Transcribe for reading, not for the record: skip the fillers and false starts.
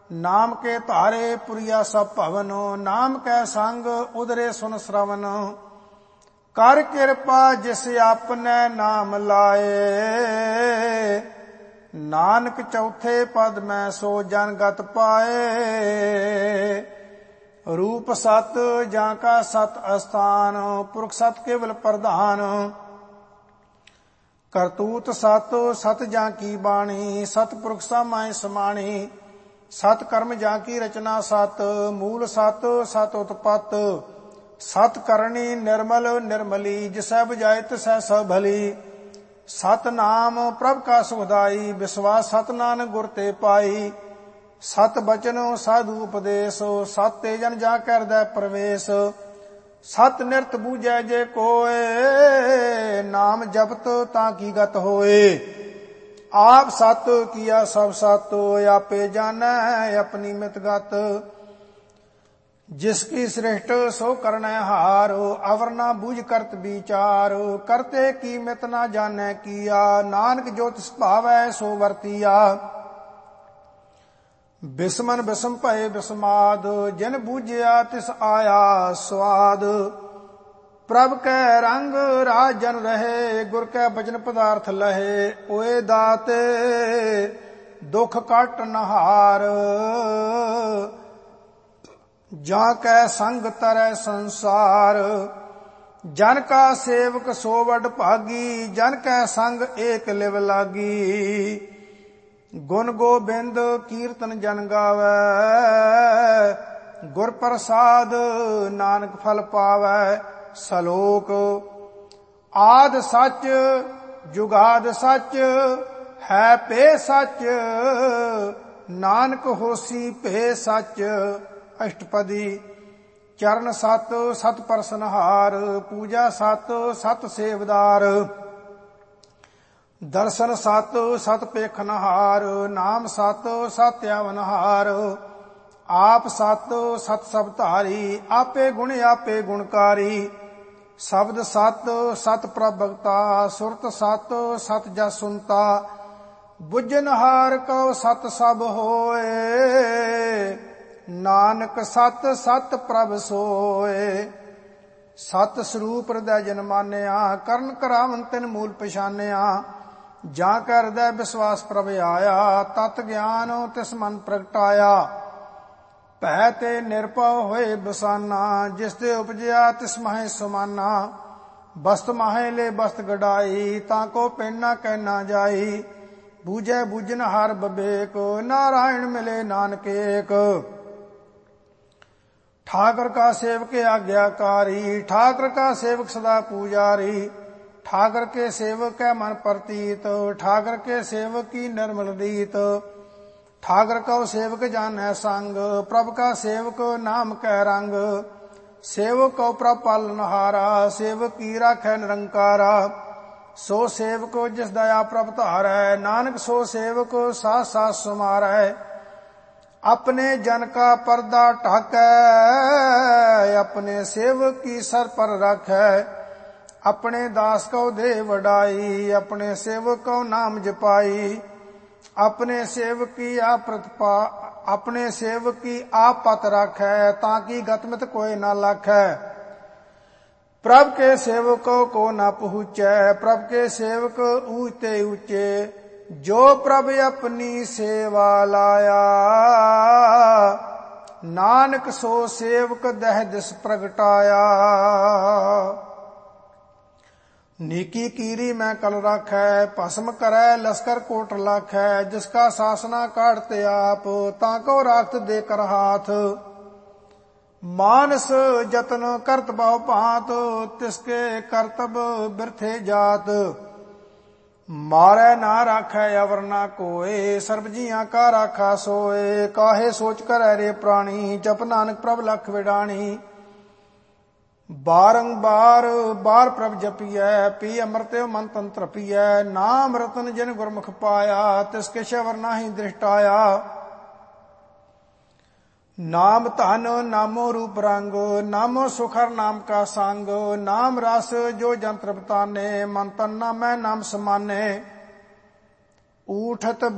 नाम के धारे पुरिया सब भवन, नाम कै संग उदरे सुन श्रवण। कर कृपा जिस आपने नाम लाए, नानक चौथे पद में सो जन गत पाए। रूप सत जाका सत अस्थान, पुरख सत केवल प्रधान। करतूत सत सत जाकी बाणी, सतपुरख समाए समाणी। सत कर्म जाकी रचना सत, मूल सत सत उत्पत। सत करणी निर्मल निर्मली, जिसै बुझाए तिसै सब भली। सत नाम प्रभ का सुखदाई, विश्वास सत नानक गुर ते पाई। सत बचन साधु उपदेश, सत ते जन जाके हृदय प्रवेश। सत निरत बूझै जे कोय, नाम जपत ताकि गत होए। आप सत किया सब सत, आपे जानै अपनी मित गत। जिसकी सृष्ट सो करनै हार, अवर ना बूझ करत विचार। करते की मित ना जानै किया, नानक जो तिस भावै सो वरतिया। बिस्मन बिस्म भये बिस्माद, जिन बूझिया तिस आया स्वाद। प्रभ कै रंग राजन रहे, गुर कै बचन पदार्थ लहे। ओए दाते दुख काट नहार, जा कै संग तरै संसार। जन का सेवक सो वड भागी, जन कै संग एक लिव लागी। गुण गोबिंद कीर्तन जन गावै, गुर प्रसाद नानक फल पावै। सलोक आद सच जुगाद सच, है पे सच। नानक होसी पे सच। अष्टपदी चरण सत सत परसनहार, पूजा सत सत सेवदार। दर्शन सत सत पेखनहार, नाम सत सत आवनहार। आप सत सत सब धारी, आपे गुण आपे गुणकारी। शब्द सत सत प्रभगता, सुरत सत सत जस सुनता। बुझनहार कौ सत सब होए, नानक सत सत प्रभ सोए। सत स्वरूप हृदय जन मानिया, करण करावन तिन मूल पछानिया। जा कै हृदय विश्वास प्रभ आया, तत ज्ञान तिस मन प्रगटाया। भै ते निरभउ होए बसाना, जिस ते उपजया तिस माहे समाना। बस्त माहे ले बस्त गड़ाई, ताको पेना कहना जाई। बूझै बूझन हर बबेक, नारायण मिले नानक एक। ठाकर का सेवक आज्ञाकारी, ठाकर का सेवक सदा पूजारी। ठाकर के सेवक है मन प्रतीत, ठाकर के सेवक की निर्मल रीत। ठाकर का सेवक जानै संग, प्रभ का सेवक नाम कै रंग। सेवक को प्रभ पालनहारा, सेवक की राखै निरंकारा। सो सेवक जिस दया प्रभ धारै, नानक सो सेवक साथ साथ सुमारै। अपने जन का पर्दा ढाकै, अपने सेवक की सर पर रखै। अपने दास को दे वडाई, अपने सेवक को नाम जपाई। अपने सेवक की आपृतपा, अपने सेवक की आप पत रखै, ताकि गतमित कोई न लखै। प्रभ के सेवकों को न पहुँचै, प्रभ के सेवक ऊंचे ऊंचे। जो प्रभ अपनी सेवा लाया, नानक सो सेवक दह दिस प्रगटाया। नीकी कीरी मैं कल राखै, भस्म करै लश्कर कोट लाखै। जिसका शासना काटते आप, ताको राखत देकर हाथ। मानस जतन करत बहु भांत, तिसके करतब बिरथे जात। मारै ना राखै अवर ना कोय, सर्ब जियां का राखा सोए। काहे सोच कर रे प्राणी, जप नानक प्रभ लख विडाणी। बारंबार बार प्रभ जपियै, पी अमृत मन तंत्र पियै। नाम रतन जिन गुरमुख पाया, तिसके शवर नाहि दृष्टाया। नाम धन नामो रूप रंग, नामो सुखर नाम का संग। नाम रस जो जंत्र बताने, मन तन नामै नाम समाने। ऊठत